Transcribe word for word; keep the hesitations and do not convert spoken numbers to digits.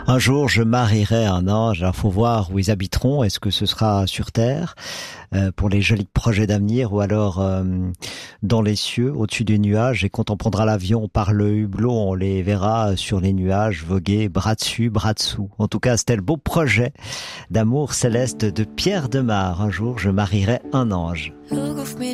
Un jour, je marierai un ange. Alors, faut voir où ils habiteront. Est-ce que ce sera sur terre euh, pour les jolis projets d'avenir, ou alors euh, dans les cieux, au-dessus des nuages? Et quand on prendra l'avion par le hublot, on les verra sur les nuages voguer, bras dessus, bras dessous. En tout cas, c'était le beau projet d'amour céleste de Pierre Demar. Un jour, je marierai un ange.